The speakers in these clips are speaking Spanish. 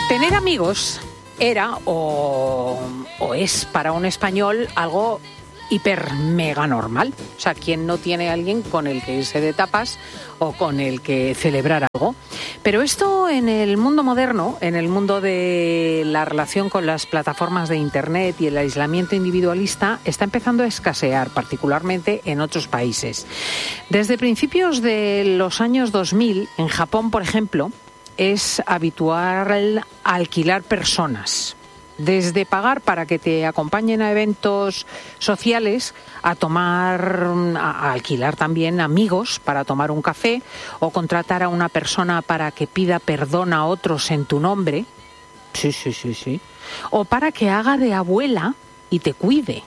Tener amigos era o es para un español algo hiper mega normal. O sea, ¿quién no tiene a alguien con el que irse de tapas o con el que celebrar algo? Pero esto en el mundo moderno, en el mundo de la relación con las plataformas de Internet y el aislamiento individualista, está empezando a escasear, particularmente en otros países. Desde principios de los años 2000, en Japón, por ejemplo, es habitual alquilar personas. Desde pagar para que te acompañen a eventos sociales, a alquilar también amigos para tomar un café, o contratar a una persona para que pida perdón a otros en tu nombre. Sí. O para que haga de abuela y te cuide.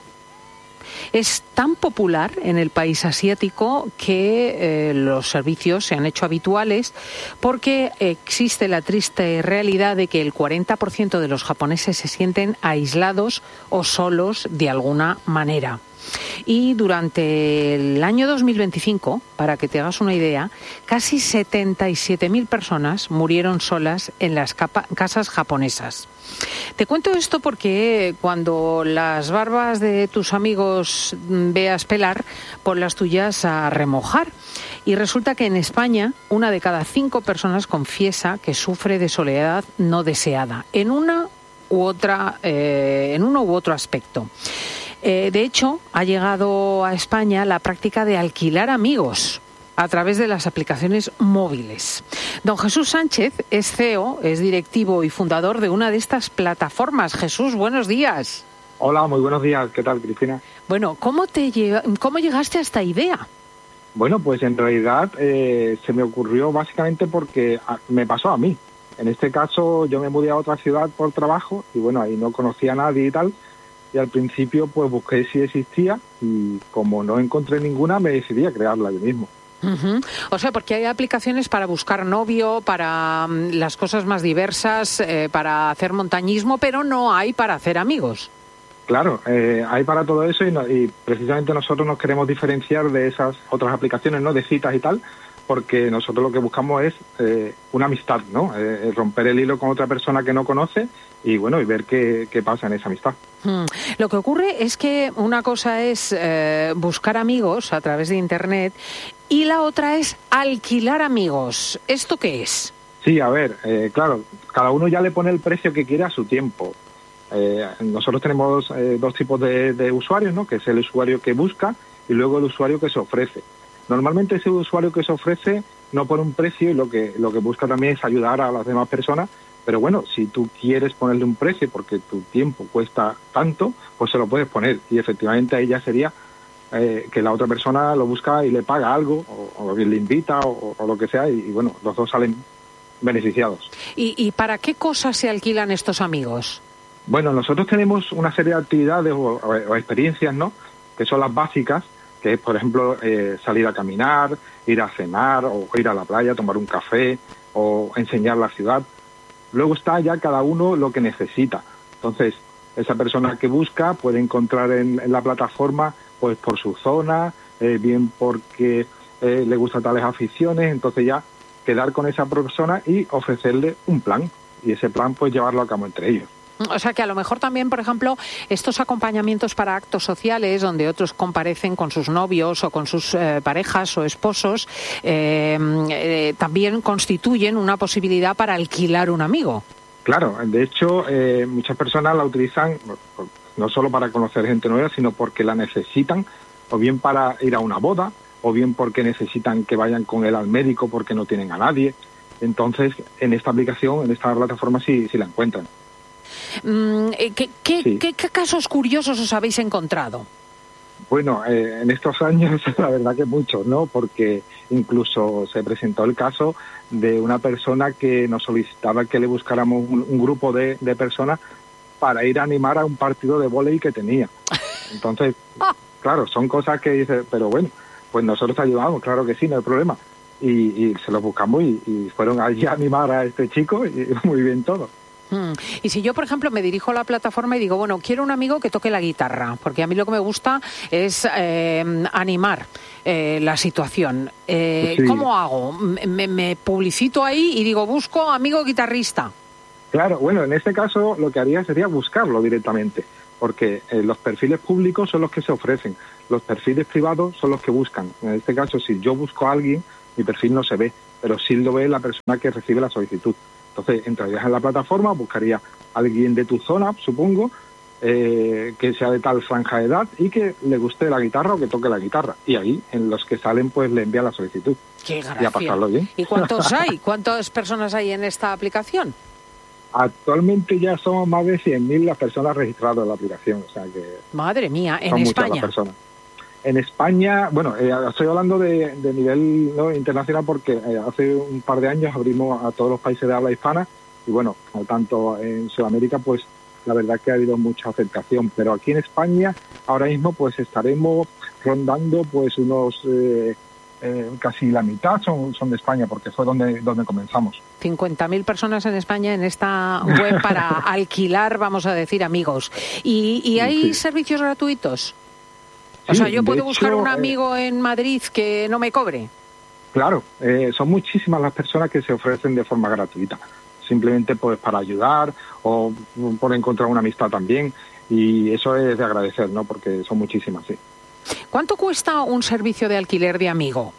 Es tan popular en el país asiático que los servicios se han hecho habituales porque existe la triste realidad de que el 40% de los japoneses se sienten aislados o solos de alguna manera. Y durante el año 2025, para que te hagas una idea, casi 77.000 personas murieron solas en las casas japonesas. Te cuento esto porque cuando las barbas de tus amigos veas pelar, pon las tuyas a remojar. Y resulta que en España, 1 de cada 5 personas confiesa que sufre de soledad no deseada, en uno u otro aspecto. De hecho, ha llegado a España la práctica de alquilar amigos a través de las aplicaciones móviles. Don Jesús Sánchez es CEO, es directivo y fundador de una de estas plataformas. Jesús, buenos días. Hola, muy buenos días. ¿Qué tal, Cristina? Bueno, ¿cómo llegaste a esta idea? Bueno, pues en realidad se me ocurrió básicamente porque me pasó a mí. En este caso, yo me mudé a otra ciudad por trabajo y bueno, ahí no conocía a nadie y tal. Y al principio pues busqué si existía y como no encontré ninguna me decidí a crearla yo mismo. Uh-huh. O sea, porque hay aplicaciones para buscar novio, para las cosas más diversas, para hacer montañismo, pero no hay para hacer amigos. Claro, hay para todo eso y precisamente nosotros nos queremos diferenciar de esas otras aplicaciones, ¿no? De citas y tal, porque nosotros lo que buscamos es una amistad, ¿no? Romper el hilo con otra persona que no conoce y bueno, y ver qué pasa en esa amistad. Lo que ocurre es que una cosa es buscar amigos a través de Internet y la otra es alquilar amigos. ¿Esto qué es? Sí, a ver, claro, cada uno ya le pone el precio que quiere a su tiempo. Nosotros tenemos dos tipos de usuarios, ¿no? Que es el usuario que busca y luego el usuario que se ofrece. Normalmente ese usuario que se ofrece no pone un precio y lo que busca también es ayudar a las demás personas. Pero bueno, si tú quieres ponerle un precio porque tu tiempo cuesta tanto, pues se lo puedes poner. Y efectivamente ahí ya sería que la otra persona lo busca y le paga algo, o le invita, o lo que sea, y bueno, los dos salen beneficiados. ¿Y para qué cosas se alquilan estos amigos? Bueno, nosotros tenemos una serie de actividades o experiencias, ¿no? Que son las básicas, que es, por ejemplo, salir a caminar, ir a cenar, o ir a la playa, tomar un café, o enseñar la ciudad. Luego está ya cada uno lo que necesita. Entonces, esa persona que busca puede encontrar en la plataforma, pues por su zona, bien porque le gustan tales aficiones, entonces ya quedar con esa persona y ofrecerle un plan. Y ese plan, pues llevarlo a cabo entre ellos. O sea que a lo mejor también, por ejemplo, estos acompañamientos para actos sociales donde otros comparecen con sus novios o con sus parejas o esposos, también constituyen una posibilidad para alquilar un amigo. Claro, de hecho, muchas personas la utilizan no solo para conocer gente nueva, sino porque la necesitan, o bien para ir a una boda, o bien porque necesitan que vayan con él al médico porque no tienen a nadie. Entonces, en esta aplicación, en esta plataforma, sí la encuentran. ¿Qué casos curiosos os habéis encontrado? Bueno, en estos años la verdad que muchos, ¿no? Porque incluso se presentó el caso de una persona que nos solicitaba que le buscáramos un grupo de personas para ir a animar a un partido de vóley que tenía. Entonces, claro, son cosas que dices, pero bueno, pues nosotros ayudamos, claro que sí, no hay problema. Y se los buscamos y fueron allí a animar a este chico y muy bien todo. Y si yo, por ejemplo, me dirijo a la plataforma y digo, bueno, quiero un amigo que toque la guitarra, porque a mí lo que me gusta es animar la situación. Sí. ¿Cómo hago? ¿Me publicito ahí y digo, busco amigo guitarrista? Claro, bueno, en este caso lo que haría sería buscarlo directamente, porque los perfiles públicos son los que se ofrecen, los perfiles privados son los que buscan. En este caso, si yo busco a alguien, mi perfil no se ve, pero sí lo ve la persona que recibe la solicitud. Entonces, entrarías en la plataforma, buscaría a alguien de tu zona, supongo, que sea de tal franja de edad y que le guste la guitarra o que toque la guitarra. Y ahí, en los que salen, pues le envía la solicitud. ¡Qué gracia! Y a pasarlo bien. ¿Y cuántos hay? ¿Cuántas personas hay en esta aplicación? Actualmente ya son más de 100.000 las personas registradas en la aplicación. O sea que madre mía, en son España. Muchas las personas. En España, bueno, estoy hablando de nivel, ¿no?, internacional, porque hace un par de años abrimos a todos los países de habla hispana y bueno, tanto en Sudamérica, pues la verdad que ha habido mucha aceptación, pero aquí en España ahora mismo pues estaremos rondando pues unos casi la mitad son de España, porque fue donde comenzamos. 50.000 personas en España en esta web para alquilar, vamos a decir, amigos. ¿Y hay servicios gratuitos? O sea, ¿yo puedo buscar un amigo en Madrid que no me cobre? Claro, son muchísimas las personas que se ofrecen de forma gratuita, simplemente pues para ayudar o por encontrar una amistad también, y eso es de agradecer, ¿no?, porque son muchísimas, sí. ¿Cuánto cuesta un servicio de alquiler de amigo?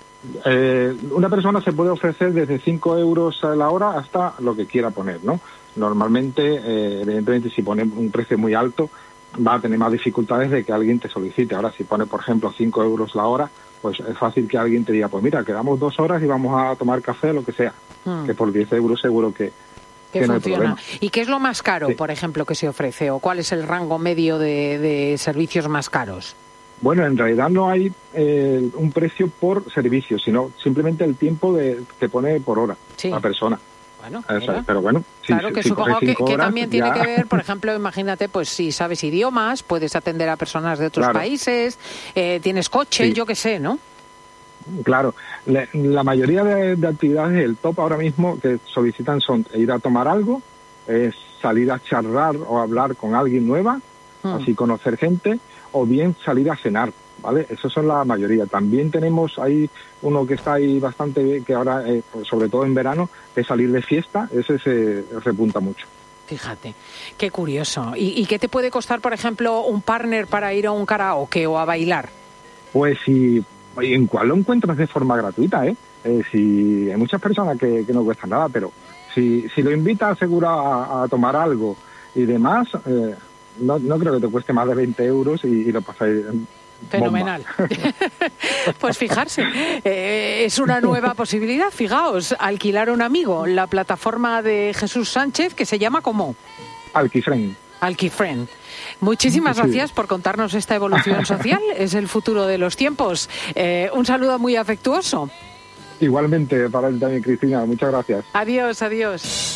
Una persona se puede ofrecer desde 5 euros a la hora hasta lo que quiera poner, ¿no? Normalmente, evidentemente, si pone un precio muy alto, va a tener más dificultades de que alguien te solicite. Ahora, si pone, por ejemplo, 5 euros la hora, pues es fácil que alguien te diga, pues mira, quedamos 2 horas y vamos a tomar café, lo que sea. Que por 10 euros seguro que no hay problema. ¿Y qué es lo más caro, por ejemplo, que se ofrece? ¿O cuál es el rango medio de servicios más caros? Bueno, en realidad no hay un precio por servicio, sino simplemente el tiempo que pone por hora la persona. Bueno, pero bueno, claro, que supongo que también tiene que ver, por ejemplo, imagínate, pues si sabes idiomas, puedes atender a personas de otros países, tienes coche, yo qué sé, ¿no? Claro, la mayoría de actividades del top ahora mismo que solicitan son ir a tomar algo, salir a charlar o hablar con alguien nueva, así conocer gente, o bien salir a cenar, ¿vale? Esas son la mayoría. También tenemos ahí uno que está ahí bastante, que ahora, sobre todo en verano, es salir de fiesta, ese se repunta mucho. Fíjate, qué curioso. ¿Y qué te puede costar, por ejemplo, un partner para ir a un karaoke o a bailar? Pues si en cual lo encuentras de forma gratuita, si hay muchas personas que no cuestan nada, pero si lo invitas seguro a tomar algo y demás, no creo que te cueste más de 20 euros y lo pasáis fenomenal. Pues fijarse, es una nueva posibilidad. Fijaos, alquilar un amigo, la plataforma de Jesús Sánchez, que se llama ¿cómo? Alquifriend. Muchísimas gracias por contarnos esta evolución social. Es el futuro de los tiempos. Un saludo muy afectuoso. Igualmente para él también, Cristina. Muchas gracias. Adiós, adiós.